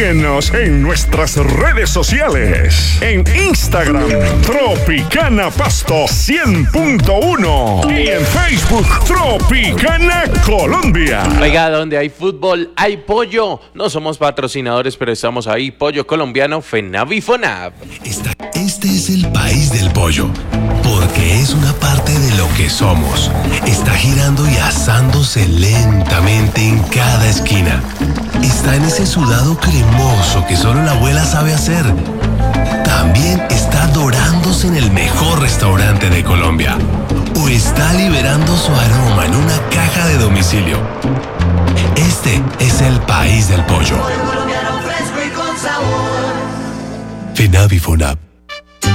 Síguenos en nuestras redes sociales. En Instagram, Tropicana Pasto 100.1. Y en Facebook, Tropicana Colombia. Oiga, donde hay fútbol, hay pollo. No somos patrocinadores, pero estamos ahí. Pollo colombiano, FENAV y FONAV. Este es el país del pollo, porque es una parte de lo que somos. Está girando y asándose lentamente en cada esquina. Está en ese sudado cremoso que solo la abuela sabe hacer. También está dorándose en el mejor restaurante de Colombia. O está liberando su aroma en una caja de domicilio. Este es el país del pollo. FENAV y FONAV.